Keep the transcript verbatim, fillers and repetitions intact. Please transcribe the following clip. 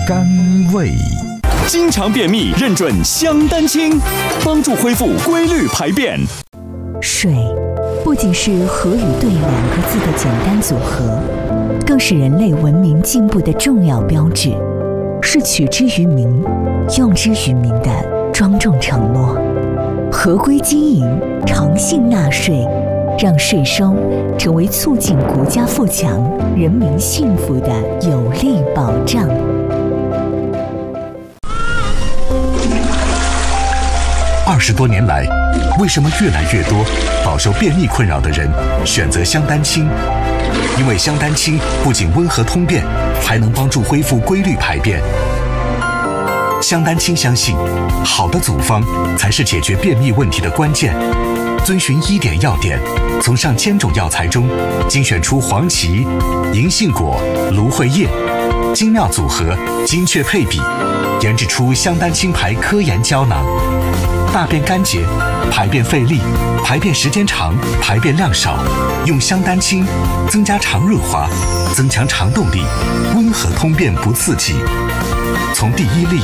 甘味。 经常便秘认准香丹清，帮助恢复规律排便。 水不仅是河与对两个字的简单组合，更是人类文明进步的重要标志，是取之于民、用之于民的庄重承诺。合规经营，诚信纳税，让税收成为促进国家富强、人民幸福的有力保障。 二十多年来，为什么越来越多饱受便秘困扰的人选择香丹清？因为香丹清不仅温和通便，还能帮助恢复规律排便。香丹清相信，好的组方才是解决便秘问题的关键。遵循医典要点，从上千种药材中精选出黄芪、银杏果、芦荟叶，精妙组合，精确配比，研制出香丹清牌科研胶囊。大便干结、排便费力、排便时间长、排便量少，用香丹清增加肠润滑，增强肠动力，温和通便不刺激。从第一粒